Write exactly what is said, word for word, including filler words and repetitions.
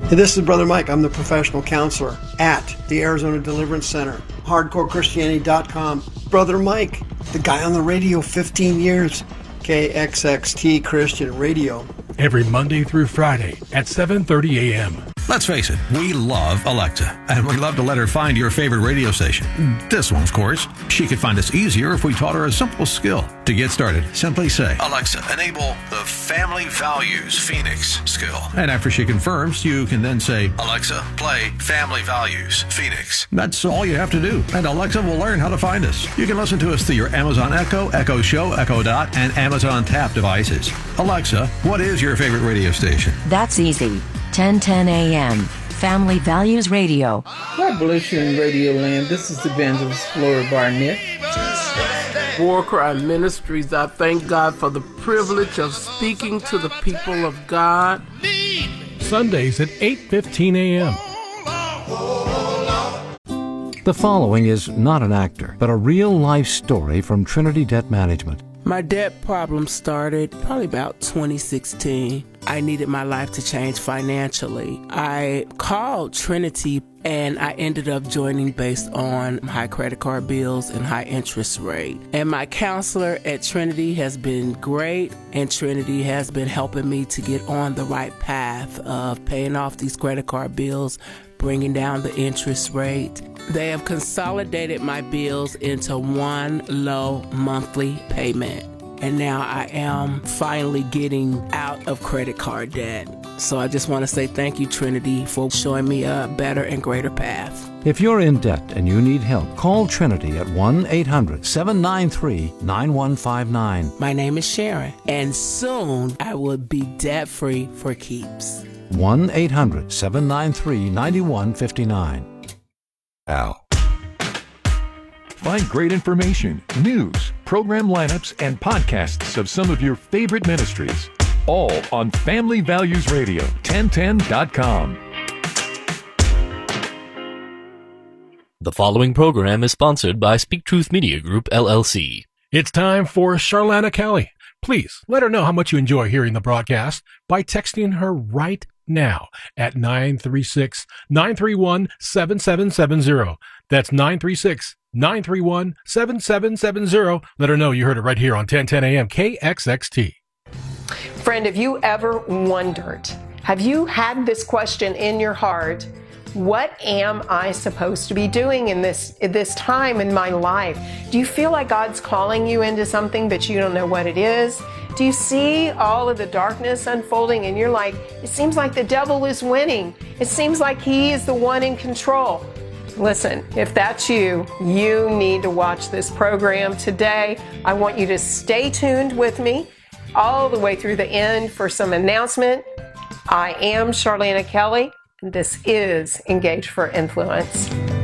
Hey, this is Brother Mike. I'm the professional counselor at the Arizona Deliverance Center, hardcore christianity dot com. Brother Mike, the guy on the radio, fifteen years, K X X T Christian Radio. Every Monday through Friday at seven thirty a.m. Let's face it, we love Alexa, and we love to let her find your favorite radio station. This one, of course. She could find us easier if we taught her a simple skill. To get started, simply say, Alexa, enable the Family Values Phoenix skill. And after she confirms, you can then say, Alexa, play Family Values Phoenix. That's all you have to do, and Alexa will learn how to find us. You can listen to us through your Amazon Echo, Echo Show, Echo Dot, and Amazon Tap devices. Alexa, what is your favorite radio station? That's easy. ten ten a.m. Family Values Radio. God bless you in Radio Land. This is Evangelist Flora Barnett. War Cry Ministries, I thank God for the privilege of speaking to the people of God. Sundays at eight fifteen a.m. The following is not an actor, but a real-life story from Trinity Debt Management. My debt problem started probably about twenty sixteen. I needed my life to change financially. I called Trinity and I ended up joining based on high credit card bills and high interest rate. And my counselor at Trinity has been great, and Trinity has been helping me to get on the right path of paying off these credit card bills, bringing down the interest rate. They have consolidated my bills into one low monthly payment. And now I am finally getting out of credit card debt. So I just want to say thank you, Trinity, for showing me a better and greater path. If you're in debt and you need help, call Trinity at one eight hundred seven nine three nine one five nine. My name is Sharon, and soon I will be debt-free for keeps. one eight hundred seven nine three nine one five nine. Al. Find great information, news, program lineups, and podcasts of some of your favorite ministries, all on Family Values Radio, ten ten dot com. The following program is sponsored by Speak Truth Media Group, L L C. It's time for Charlana Kelly. Please let her know how much you enjoy hearing the broadcast by texting her right now at nine three six, nine three one, seven seven seven zero. That's nine three six, nine three one, seven seven seven zero. Let her know you heard it right here on ten ten a.m. K X X T. Friend, have you ever wondered, have you had this question in your heart, what am I supposed to be doing in this, in this time in my life? Do you feel like God's calling you into something but you don't know what it is? Do you see all of the darkness unfolding and you're like, it seems like the devil is winning. It seems like he is the one in control. Listen, if that's you, you need to watch this program today. I want you to stay tuned with me all the way through the end for some announcement. I am Charlana Kelly, and this is Engage for Influence.